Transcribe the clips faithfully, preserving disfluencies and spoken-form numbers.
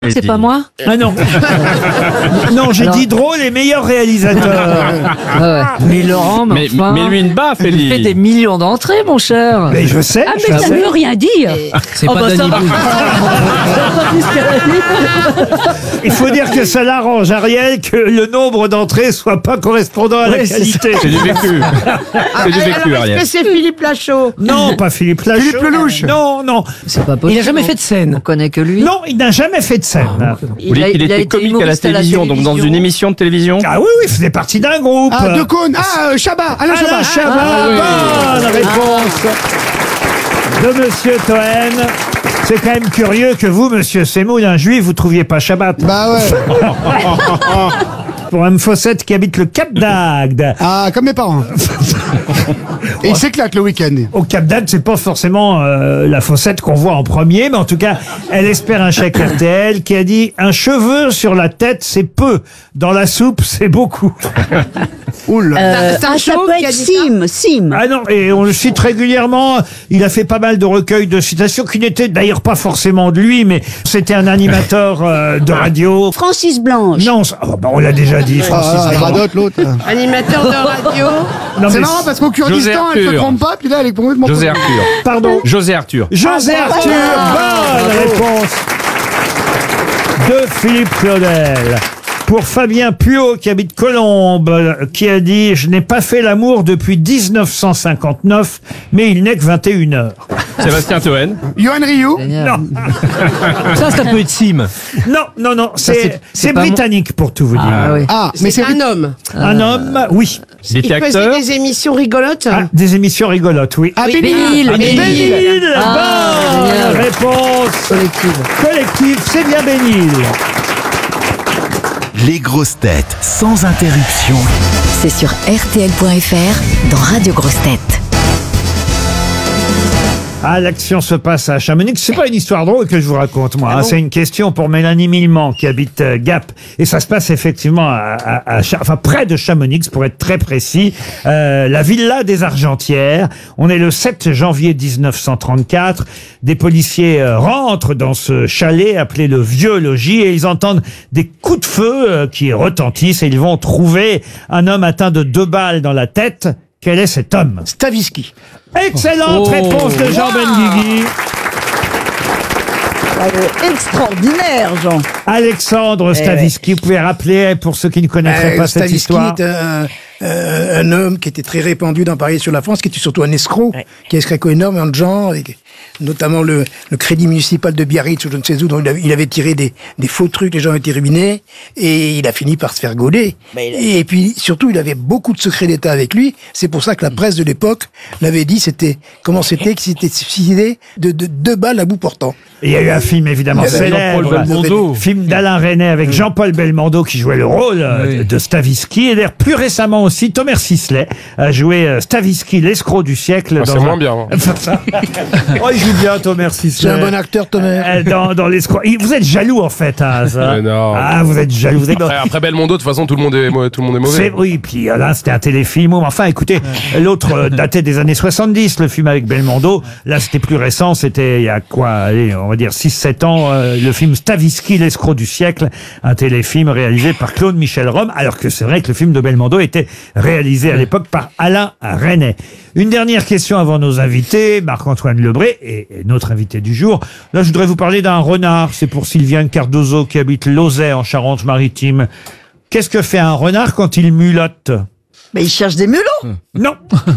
C'est pas moi? Ah non. Non, j'ai Alors- dit drôle et meilleur réalisateur. Ah ouais. Mais Laurent, mais, Mais, enfin, mais lui une baffe, il fait des Ellie. millions d'entrées, mon cher. Mais je sais. Ah, je mais ça sais. ne veut rien dire. C'est Oh, pas bah, ça Danny va. Boone. Il faut dire que ça l'arrange, Ariel, que le nombre d'entrées soit pas correspondant à la Ouais, c'est qualité. C'est du vécu. C'est du vécu, Ariel. Est-ce que c'est Philippe Lachaud? Non, pas Philippe Lachaud. Philippe Lelouch. Non, non. C'est pas possible. Il a jamais fait de scène. On connaît que lui. Non, il n'a jamais fait de scène. Vous dites qu'il était comique à la humoriste télévision, donc dans une émission de télévision. Ah oui, oui, il faisait partie d'un groupe. Ah, de Cône. Ah, euh, Chabat. Alain Chabat. Alain Chabat, Ah, bonne réponse de Monsieur Toen. C'est quand même curieux que vous, Monsieur Semoun, un juif, vous trouviez pas Shabbat. Bah ouais. Pour un Fossette qui habite le Cap d'Agde. Ah, comme mes parents. Et il s'éclate le week-end. Au Cap d'Agde, c'est pas forcément euh, la Fossette qu'on voit en premier, mais en tout cas, elle espère un chèque R T L qui a dit un cheveu sur la tête, c'est peu. Dans la soupe, c'est beaucoup. Oula. Euh, C'est un ah, ça show peut qui a être dit ça Sim, Sim. Ah non, et on le cite régulièrement. Il a fait pas mal de recueils de citations qui n'étaient d'ailleurs pas forcément de lui, mais c'était un animateur euh, de radio. Francis Blanche. Non, ça- oh, bah, on l'a déjà dit, Francis. Ah, Laurent. radote l'autre. Animateur de radio. Non, C'est mais- marrant parce qu'au Kurdistan, José elle se Arthur. trompe pas, puis là, elle est complètement. José Arthur. Pardon. José Arthur. José Arthur, bonne réponse de Philippe Claudel. Pour Fabien Puot, qui habite Colombes, euh, qui a dit « Je n'ai pas fait l'amour depuis dix-neuf cent cinquante-neuf, mais il n'est que vingt et une heures. Sébastien Toen. Johan Rioux. » Non, Ça, ça peut être Sim. non, non, non, c'est- c'est c'est c'est pas britannique pour tout vous dire. Ah oui. Ah, mais C'est c'est. un homme. Un homme, oui. Il était Il faisait acteur. des émissions rigolotes. Ah, des émissions rigolotes, oui. Ah, Oui. Bénil. Bénil, Bénil. Bénil, Ah, bonne génial. réponse Collective. collective, c'est bien Bénil. Les grosses têtes sans interruption. C'est sur R T L point F R dans Radio Grosses Têtes. Ah, l'action se passe à Chamonix. C'est pas une histoire drôle que je vous raconte, moi. hein. C'est une question pour Mélanie Millement, qui habite euh, Gap. Et ça se passe effectivement à, à- à Cha- enfin, près de Chamonix, pour être très précis. Euh, la Villa des Argentières. On est le sept janvier dix-neuf cent trente-quatre. Des policiers euh, rentrent dans ce chalet appelé le Vieux Logis et ils entendent des coups de feu euh, qui retentissent et ils vont trouver un homme atteint de deux balles dans la tête. Quel est cet homme? Stavisky. Excellente Oh. réponse de Jean Benguigui. Extraordinaire, Jean. Alexandre Stavisky, vous pouvez rappeler pour ceux qui ne connaîtraient Euh, pas cette Stavisky histoire. est un, euh, un homme qui était très répandu dans Paris et sur la France, qui était surtout un escroc, qui a escroqué énormément de gens, et qui- notamment le, le crédit municipal de Biarritz ou je ne sais où, dont il avait, il avait tiré des, des faux trucs, les gens étaient ruinés, et il a fini par se faire gauler. Et puis surtout, il avait beaucoup de secrets d'État avec lui. C'est pour ça que la presse de l'époque l'avait dit, c'était comment c'était qu'il s'était suicidé de, de deux balles à bout portant. Et il y a eu un film évidemment Il y avait célèbre, Jean-Paul Belmondo. film d'Alain Resnais avec Jean-Paul Belmondo qui jouait le rôle euh, de- de Stavisky. Et d'ailleurs plus récemment aussi, Thomas Sisley a joué euh, Stavisky, l'escroc du siècle. Ah, c'est dans moins un- bien, hein. Oh, il joue bien Thomas Sisley. C'est un bon acteur, Thomas. Euh, dans, dans l'escroc. Et vous êtes jaloux en fait, hein, ça. Mais non. Ah, vous êtes jaloux. Vous êtes dans- Après, après Belmondo, de toute façon, tout le monde est, mo- tout le monde est C'est, mauvais. oui, puis euh, là, c'était un téléfilm. Enfin, écoutez, l'autre euh, datait des années soixante-dix, le film avec Belmondo. Là, c'était plus récent. C'était il y a quoi, allez, on va dire six sept ans, euh, le film Stavisky, l'escroc du siècle, un téléfilm réalisé par Claude Michel Rome, alors que c'est vrai que le film de Belmondo était réalisé à l'époque par Alain Resnais. Une dernière question avant nos invités, Marc-Antoine Lebré et, et notre invité du jour. Là, je voudrais vous parler d'un renard. C'est pour Sylviane Cardozo qui habite Lauzet en Charente-Maritime. Qu'est-ce que fait un renard quand il mulotte? Mais il cherche des mulots. Non.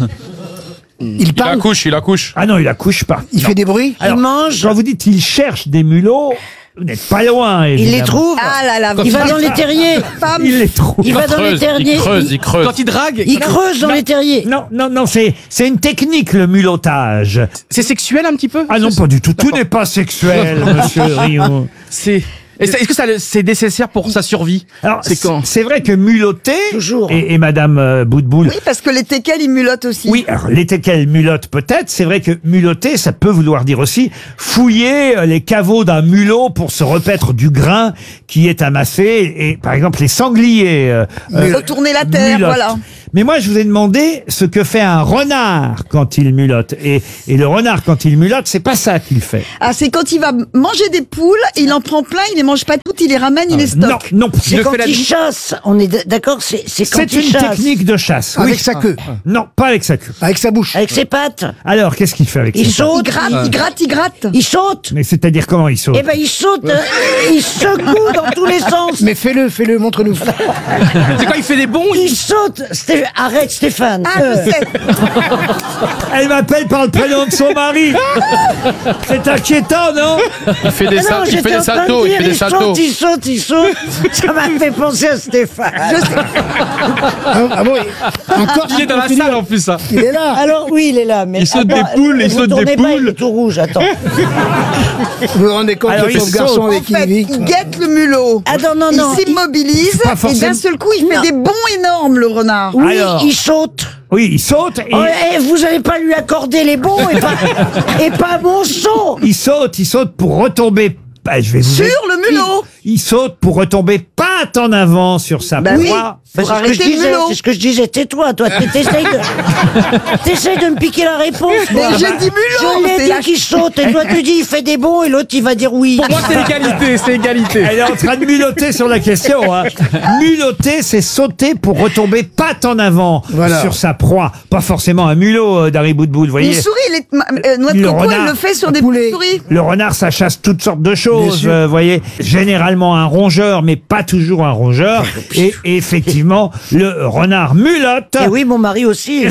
Il Il parle, accouche, il accouche. Ah non, il accouche pas. il Non. fait des bruits. Alors, il mange. Quand vous dites il cherche des mulots, vous n'êtes pas loin, Il évidemment. les trouve. Ah là là. Il va dans les terriers. Il les trouve. Il va dans les creuse, terriers. il creuse, il creuse. Quand il drague, Il creuse dans les terriers. Non, non, non, c'est, c'est une technique, le mulottage. c'est sexuel un petit peu. Ah non, pas du tout. Tout n'est pas sexuel, monsieur Rio. C'est. Et ça- Est-ce que ça, c'est nécessaire pour sa survie? Alors, C'est quand c'est vrai que mulotter, Toujours. et, et madame euh, Boutboul, Oui, parce que les teckels, ils mulottent aussi. oui, alors les teckels mulottent peut-être, c'est vrai que mulotter, ça peut vouloir dire aussi fouiller euh, les caveaux d'un mulot pour se repaître du grain qui est amassé, et par exemple les sangliers. euh, euh, Retourner la terre, mulottent. voilà. Mais moi, je vous ai demandé ce que fait un renard quand il mulotte. Et, et le renard, quand il mulotte, c'est pas ça qu'il fait. Ah, c'est quand il va manger des poules, il en prend plein, il les mange pas toutes, il les ramène, il les Non, stocke. non. Il le fait la nuit. chasse. On est d- d'accord, c'est c'est quand C'est il une chasse. technique de chasse. Avec Oui. sa queue, Non, pas avec sa queue. avec sa bouche. Avec ses pattes. Alors, qu'est-ce qu'il fait avec Il ses pattes Il saute. gratte, il gratte, il gratte. Il saute. Mais c'est-à-dire comment il saute? Eh ben il saute, euh, il secoue dans tous les sens. Mais fais-le, fais-le, montre-nous. C'est quand il fait des bons, Il saute. Sté- Arrête Stéphane. Ah, je sais. Elle m'appelle par le prénom de son mari. C'est inquiétant, non? Il fait des, Ah sal- non, il j'étais fait en des train de saltos, il dire, fait des saltos. saute, il saute, il saute. Ça m'a fait penser à Stéphane. Ah, ah bon, il- encore il est dans la continue. salle en plus. Hein. Il est là. Alors oui, il est là, mais Il saute attends, des poules, il vous saute des tournez pas, poules. il est tout rouge. Attends. Vous vous rendez compte, Alors, le il pauvre garçon saute. avec En qui fait, il vit. il guette le mulot. Ah non non non. Il s'immobilise Pas et forcément. d'un seul coup, il fait Non. des bonds énormes, le renard. Oui, Alors. il saute. Oui, il saute et Oh, eh, vous n'allez pas lui accorder les bons et pas, et pas mon saut. il saute, il saute pour retomber. Bah, je vais vous Sur aider. le mulot. Il, il saute pour retomber pas en avant sur sa Bah oui. proie. Bah, Pour c'est ce que je arrêter le disais, mulot. c'est ce que je disais. Tais-toi, toi. t'es- T'essayes de, t'essayes de me piquer la réponse. Mais moi. j'ai dit mulot, Je l'ai c'est dit la- qu'il saute. Et toi, tu dis il fait des bons et l'autre, il va dire oui. Pour moi, c'est égalité, c'est égalité. Elle est en train de mulotter sur la question. Hein. Mulotter, c'est sauter pour retomber patte en avant Voilà. sur sa proie. Pas forcément un mulot euh, d'Harry Boudboul, vous voyez. Une souris, il est, ma- euh, noix de Le coco, renard. il le fait sur des poulet. souris. Le renard, ça chasse toutes sortes de Bien choses, sûr. euh, vous voyez. Généralement un rongeur, mais pas toujours un rongeur. Et, et effectivement, le renard mulotte. Et oui, mon mari aussi.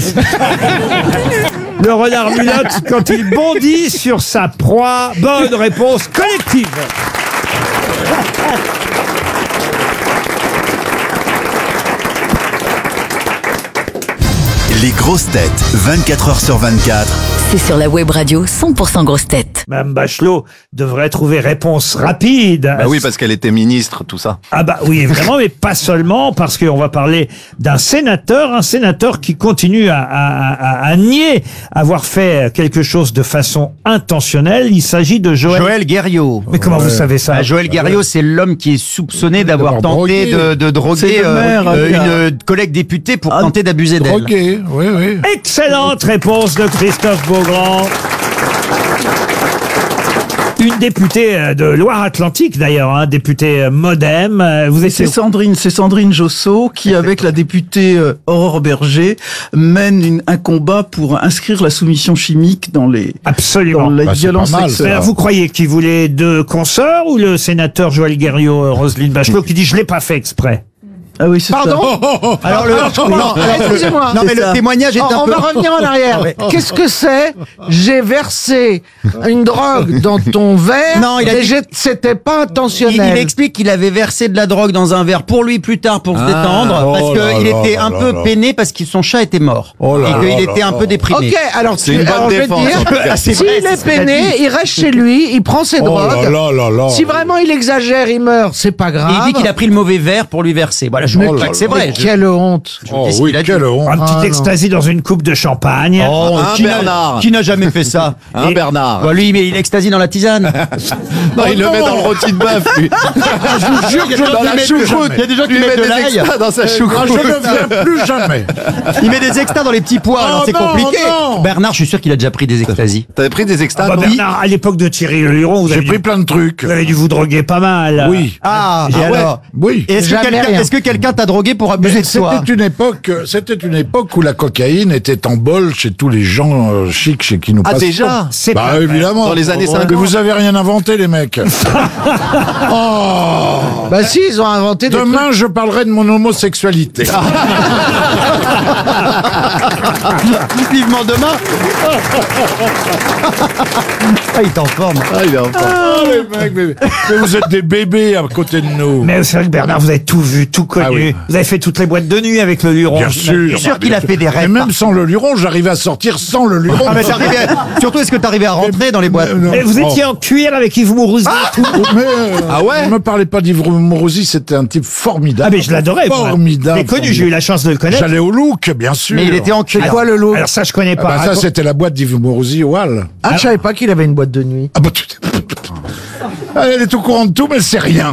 Le renard mulotte quand il bondit sur sa proie. Bonne réponse collective. Les grosses têtes, vingt-quatre heures sur vingt-quatre. C'est sur la web radio cent pour cent grosses têtes. Mme Bachelot devrait trouver réponse rapide. Bah oui, parce qu'elle était ministre, tout ça. Ah bah oui, évidemment, mais pas seulement, parce qu'on va parler d'un sénateur, un sénateur qui continue à, à, à, à nier avoir fait quelque chose de façon intentionnelle. Il s'agit de Joël. Joël Guerriot. Mais comment vous savez ça? Bah, Joël Guerriot, c'est l'homme qui est soupçonné d'avoir D'avoir tenté drogué. de, de C'est droguer le euh, maire, euh, qui a- une euh, collègue députée pour tenter d'abuser d'elle. Drogué, oui, oui. Excellente réponse de Christophe Beaugrand. Une députée euh, de Loire-Atlantique d'ailleurs, hein, députée euh, MoDem. Euh, Vous C'est étiez Sandrine, c'est Sandrine Josso qui, avec la députée euh, Aurore Berger, mène une- un combat pour inscrire la soumission chimique dans les absolument. dans les Bah, c'est violences pas mal, sexuelles. Alors, vous croyez qu'il voulait deux consoeurs ou le sénateur Joël Guerriot, euh, Roselyne Bachelot, qui dit je l'ai pas fait exprès? Ah oui, c'est Pardon ça. Alors le, non, alors, le- Excusez-moi. non, mais C'est le ça. témoignage est on, un on peu. va revenir en arrière. Qu'est-ce que c'est? J'ai versé une drogue dans ton verre. Non, il a mais dit- j'ai- c'était pas Il, intentionnel. il explique qu'il avait versé de la drogue dans un verre pour lui plus tard pour se Ah, détendre parce oh là qu'il là était là un là peu là. peiné parce que son chat était mort Oh là et là qu'il là était un là. peu déprimé. Ok, alors, C'est tu, une bonne alors je vais te défense, en tout dire, cas. C'est s'il vrai, est c'est ce qu'il a peiné, dit. il reste chez lui, il prend ses Oh drogues. là là là là. Si vraiment il exagère, il meurt, c'est pas Et grave. il dit qu'il a pris le mauvais verre pour lui verser. Voilà, je ne Oh dis pas là que c'est là. vrai. Mais Je- quelle honte. Oh Qu'est-ce oui, qu'il a dit quelle honte. Un petit Ah, non. ecstasy dans une coupe de champagne. Oh, Hein, qui n'a- Bernard qui n'a jamais fait ça? Hein, Et- Bernard Bah, lui, mais il extasie dans la tisane. Non, il le met dans le rôti de bœuf, lui. Je vous jure que je Dans ne la mets choucroute. plus Il y a des gens qui Lui mettent met de des l'ail. extras dans sa jamais. choucroute. Je ne viens plus jamais. Il met des extas dans les petits pois, alors Oh c'est non, compliqué. non. Bernard, je suis sûr qu'il a déjà pris des extasies. T'avais pris des extras, Ah bah, non Bernard, à l'époque de Thierry Le Luron, vous J'ai avez, pris dû, plein de trucs. vous avez dû vous droguer pas mal. Oui. Ah, et Ah ouais. alors Oui. Est-ce que Jamais quelqu'un rien. est-ce que quelqu'un t'a drogué pour abuser de toi? C'était une époque, c'était une époque où la cocaïne était en bol chez tous les gens euh, chics chez qui nous Ah, passons. déjà C'est Bah pas vrai. évidemment. Dans les années Mais cinquante. vous avez rien inventé les mecs. Oh. Bah si, ils ont inventé des trucs. Demain je parlerai de mon homosexualité. Vivement demain. Ah, il est en forme. Ah, il est en forme. Ah, les mecs, mais, mais vous êtes des bébés à côté de nous. Mais c'est vrai que Bernard, vous avez tout vu, tout connu. Ah oui. Vous avez fait toutes les boîtes de nuit avec le Luron. Bien j'imagine. sûr. sûr qu'il a fait des rêves Et même sans le luron, j'arrivais à sortir sans le luron. Ah, mais t'arrivais à- Surtout, est-ce que t'arrivais à rentrer dans les boîtes? Non. Et vous étiez en cuir avec Yves Mourouzi. Ah, mais, euh, Ah ouais Ne me parlez pas d'Yves Mourouzi, c'était un type formidable. Ah mais je l'adorais. moi. Formidable. J'ai connu, j'ai eu la chance de le connaître. J'allais au Look, bien sûr. Mais il était en cuir. Alors- quoi, le loup Alors ça, je connais Ah pas. bah, ça, Raconte- c'était la boîte d'Yves Mourouzi au Hall. Ah, je savais pas qu'il avait une boîte de nuit. Ah bah, tu- Elle est au courant de tout, mais elle sait rien.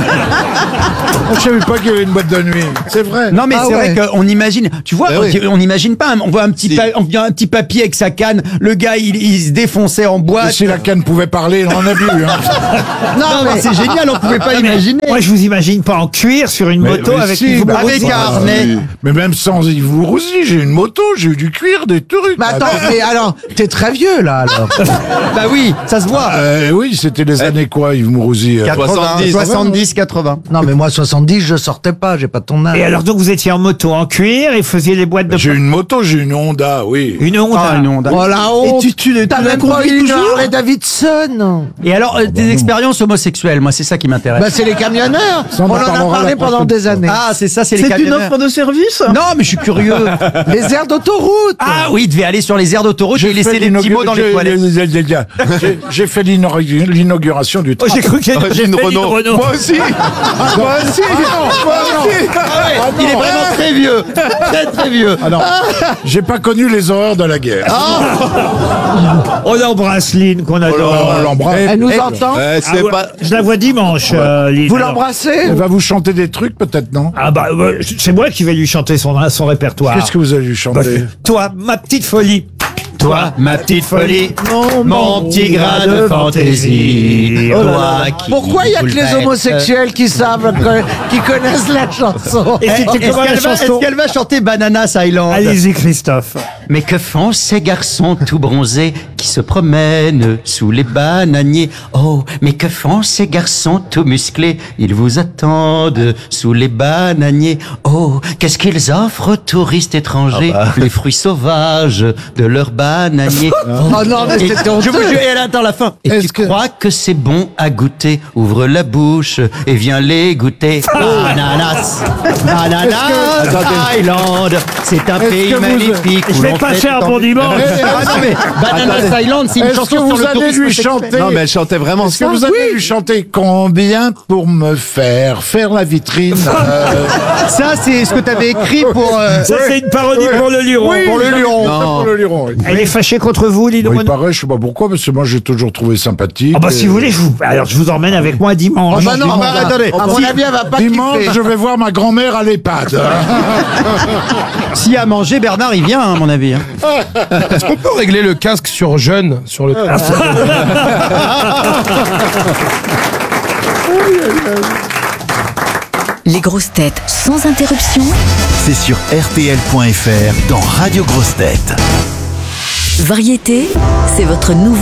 Je savais pas qu'il y avait une boîte de nuit. C'est vrai. Non mais Ah c'est ouais. vrai qu'on imagine, tu vois, Eh on, oui. on n'imagine pas, on voit un petit, Si. pa- on vient un petit papier avec sa canne, le gars il, il se défonçait en Et boîte. si la canne pouvait parler, on en a vu. Hein. Non, mais c'est génial, on pouvait pas Non, mais imaginer. Moi, je vous imagine pas en cuir sur une Mais- moto mais avec si, Yves bah, Mourouzi. avec un harnais. Mais même sans Yves Mourouzi, j'ai une moto, j'ai eu du cuir, des trucs. Mais attends, mais alors, t'es très vieux là alors. Bah oui, ça se voit. Euh, oui, c'était les années quoi, Yves Mourouzi euh, soixante-dix. soixante-dix, quatre-vingts. Non mais moi soixante-dix, je sortais pas, j'ai pas ton âge. Et alors, donc, vous étiez en moto en cuir et faisiez les boîtes de... J'ai une moto, j'ai une Honda, oui. Une Honda. Ah non, d'accord. Oh la honte. Et tu, tu, tu T'as l'as même pas conduit eu une toujours Harley Davidson. Et alors, euh, des expériences homosexuelles, moi c'est ça qui m'intéresse. Bah c'est les camionneurs. Ça, on On en en a parlera parlé la pendant prochaine des années. Ah, c'est ça, c'est les C'est une camionneurs. offre de service? Non, mais je suis curieux. Les aires d'autoroute. Ah oui, il devait aller sur les aires d'autoroute et laisser des petits mots dans les toilettes. J'ai- J'ai fait l'inaugu- l'inauguration du Oh, j'ai cru qu'il y avait J'ai une Céline Renault. Renault. Moi aussi. Moi aussi Il est vraiment très vieux. Très très vieux. Alors, j'ai pas connu les horreurs de la guerre. On l'embrasse, Lynn, qu'on adore. On l'embrasse. Elle nous Elle- entend. Euh, Ah, c'est ouais, pas. Je la vois dimanche, euh, Lynn. Vous Alors- l'embrassez. Elle va vous chanter des trucs, peut-être, non? Ah bah, euh, c'est moi qui vais lui chanter son, son répertoire. Qu'est-ce que vous allez lui chanter? Toi, ma petite folie. Toi, ma petite folie, Mon, mon petit grain de fantaisie. Oh là Toi qui Pourquoi il y a que les bouleverse. homosexuels qui savent, que- qui connaissent la chanson? Et Eh, c'était Est-ce comment la qu'elle va, chanson est-ce qu'elle va chanter Bananas Island? Allez-y, Christophe. Mais que font ces garçons tout bronzés qui se promènent sous les bananiers? Oh, mais que font ces garçons tout musclés? Ils vous attendent sous les bananiers. Oh, qu'est-ce qu'ils offrent aux touristes étrangers? Les fruits sauvages de leurs bananiers. Oh non, mais Et c'était je vous honteux. jure, et elle attend la fin. Et Est-ce tu que- crois que c'est bon à goûter? Ouvre la bouche et viens les goûter. Bananas, Bananas Island, c'est un Est-ce pays que vous- magnifique. Je où vais l'on passer fait un tant- bon dimanche. Ah non mais Bananas Island, c'est une Est-ce que chanson sur vous le allez tourisme lui sexuel. chanter? Non, mais elle chantait vraiment Est-ce que ça. vous allez lui chanter combien pour me faire faire la vitrine? euh, Ça c'est ce que t'avais écrit pour. euh, Ça, c'est une parodie pour le Luron. Oui, Pour le j'avais Luron. dit ça pour le Luron, oui. Elle est fâchée contre vous, Lynn Bon, il Renaud. paraît, je sais pas pourquoi, parce que moi j'ai toujours trouvé sympathique. Ah bah Et- si vous voulez, je vous... alors je vous emmène avec moi dimanche. Oh bah non, dimanche. bah, attendez. à mon avis, elle va pas Dimanche, kiffer. je vais voir ma grand-mère à l'EHPAD. S'il y a à manger, Bernard il vient hein, à mon avis. hein. Est-ce qu'on peut régler le casque sur jeune sur le Les grosses têtes sans interruption. C'est sur R T L point F R dans Radio Grosses Têtes. Variété, c'est votre nouveau